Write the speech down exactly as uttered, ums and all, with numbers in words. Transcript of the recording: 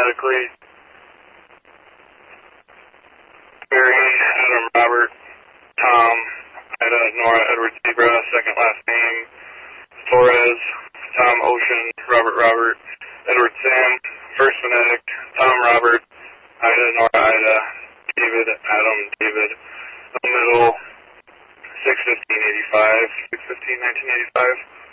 alphabetically. Barry, Adam, Robert, Tom, Ida, Nora, Edward, Zebra, second last name. Torres, Tom, Ocean, Robert, Robert, Edward, Sam, first phonetic, Tom, Robert, Ida, Nora, Ida, David, Adam, David. The middle, six fifteen eighty-five, six fifteen nineteen eighty-five.